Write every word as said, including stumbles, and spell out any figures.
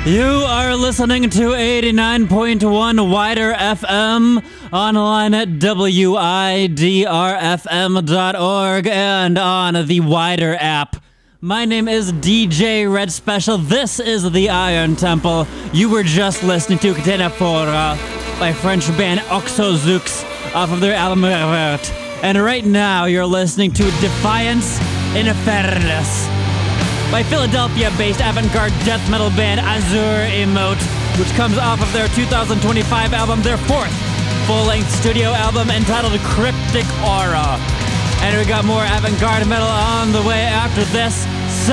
You are listening to eighty-nine point one Wider F M, online at W I D R F M dot org and on the Wider app. My name is D J Red Special. This is the Iron Temple. You were just listening to Catena Fora by French band Oxozux off of their album Revert. And right now you're listening to Defiance Infernus by Philadelphia-based avant-garde death metal band Azure Emote, which comes off of their two thousand twenty-five album, their fourth full-length studio album entitled Cryptic Aura. And we got more avant-garde metal on the way after this.